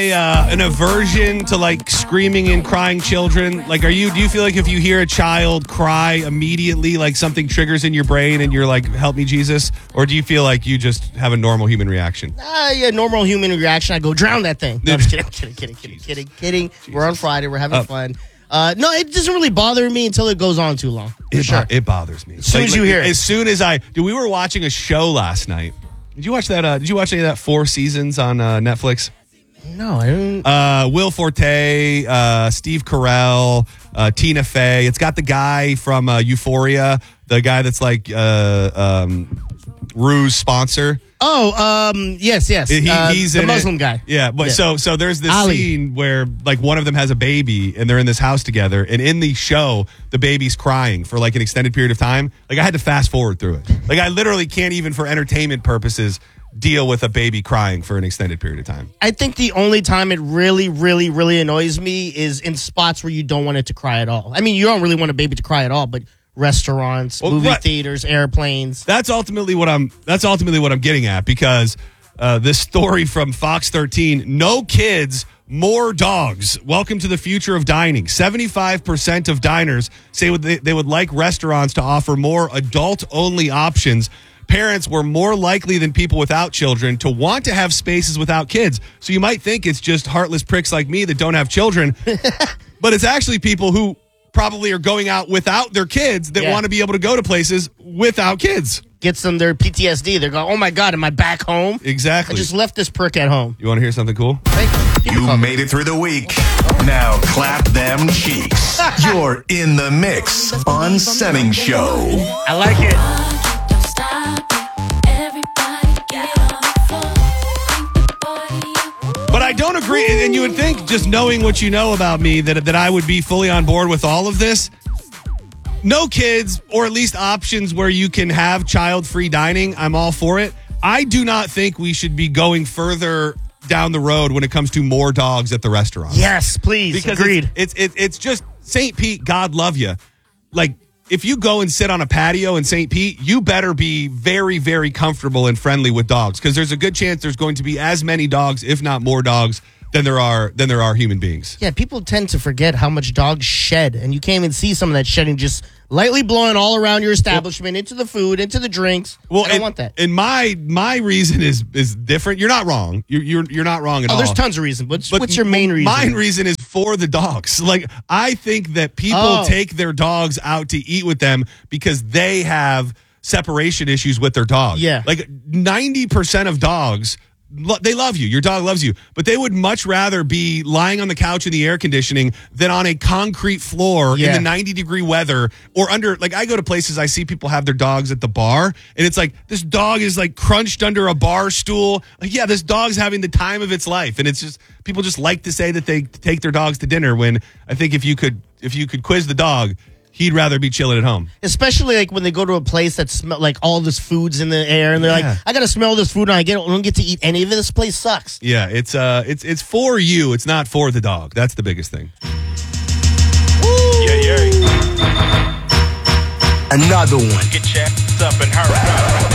an aversion to like screaming and crying children? Like, do you feel like if you hear a child cry immediately, like something triggers in your brain and you're like, help me, Jesus? Or do you feel like you just have a normal human reaction? Yeah, normal human reaction. I go, drown that thing. No, I'm just kidding. We're on Friday. We're having fun. No, it doesn't really bother me until it goes on too long. It bothers me. As soon as you hear it. As soon as we were watching a show last night. Did you watch that? Did you watch any of that 4 seasons on Netflix? No, I didn't. Will Forte, Steve Carell, Tina Fey. It's got the guy from Euphoria, the guy that's like Rue's sponsor. Yes. He's the in Muslim it. guy. Yeah, but Yeah. so there's this Ali. scene where like one of them has a baby and they're in this house together, and in the show the baby's crying for like an extended period of time. Like I had to fast forward through it. Like I literally can't even for entertainment purposes deal with a baby crying for an extended period of time. I think the only time it really, really, really annoys me is in spots where you don't want it to cry at all. I mean, you don't really want a baby to cry at all, but restaurants, movie theaters, airplanes. That's ultimately what I'm getting at, because this story from Fox 13, no kids, more dogs. Welcome to the future of dining. 75% of diners say they would like restaurants to offer more adult-only options. Parents were more likely than people without children to want to have spaces without kids. So you might think it's just heartless pricks like me that don't have children, but it's actually people who probably are going out without their kids that want to be able to go to places without kids. Gets them their PTSD. They're going, oh my God, am I back home? Exactly. I just left this prick at home. You want to hear something cool? You made it through the week. Now clap them cheeks. You're in the mix on Semming Show. I like it. But I don't agree, and you would think, just knowing what you know about me, that I would be fully on board with all of this. No kids, or at least options where you can have child-free dining, I'm all for it. I do not think we should be going further down the road when it comes to more dogs at the restaurant. Yes, please. Because agreed. It's just St. Pete, God love you. Like, if you go and sit on a patio in St. Pete, you better be very, very comfortable and friendly with dogs, because there's a good chance there's going to be as many dogs, if not more dogs, than there are human beings. Yeah, people tend to forget how much dogs shed, and you can't even see some of that shedding just lightly blowing all around your establishment, into the food, into the drinks. I don't want that. And my reason is different. You're not wrong. You're not wrong at all. There's tons of reasons. What's your main reason? My reason is for the dogs. Like, I think that people take their dogs out to eat with them because they have separation issues with their dog. Yeah. Like 90% of dogs, they love you. Your dog loves you. But they would much rather be lying on the couch in the air conditioning than on a concrete floor in the 90-degree weather, or under, like, I go to places, I see people have their dogs at the bar, and it's like, this dog is like crunched under a bar stool. Like, yeah, this dog's having the time of its life. And it's just, people just like to say that they take their dogs to dinner, when I think if you could quiz the dog, he'd rather be chilling at home. Especially like when they go to a place that smell like all this food's in the air, and they're like, I gotta smell this food, and I don't get to eat any of it. This place sucks. Yeah, it's for you. It's not for the dog. That's the biggest thing. Another one. Get your ass up and hurry.